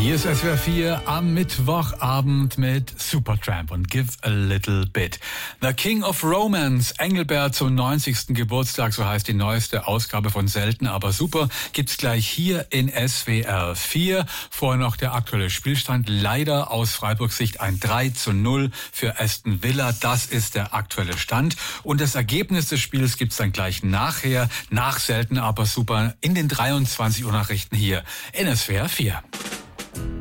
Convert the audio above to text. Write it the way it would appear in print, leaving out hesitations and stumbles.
Hier ist SWR 4 am Mittwochabend mit Supertramp und Give a Little Bit. The King of Romance, Engelbert zum 90. Geburtstag, so heißt die neueste Ausgabe von Selten aber super, gibt's gleich hier in SWR 4. Vorher noch der aktuelle Spielstand, leider aus Freiburgs Sicht ein 3:0 für Aston Villa, das ist der aktuelle Stand. Und das Ergebnis des Spiels gibt's dann gleich nachher, nach Selten aber super, in den 23 Uhr Nachrichten hier in SWR 4.